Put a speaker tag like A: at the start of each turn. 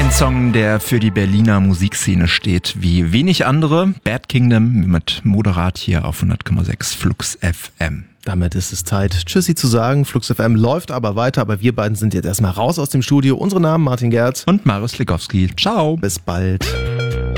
A: Ein Song, der für die Berliner Musikszene steht, wie wenig andere. Bad Kingdom mit Moderat hier auf 100,6 Flux FM.
B: Damit ist es Zeit, Tschüssi zu sagen. Flux FM läuft aber weiter, aber wir beiden sind jetzt erstmal raus aus dem Studio. Unsere Namen Martin Gerz
A: und Marius Slikowski. Ciao.
B: Bis bald.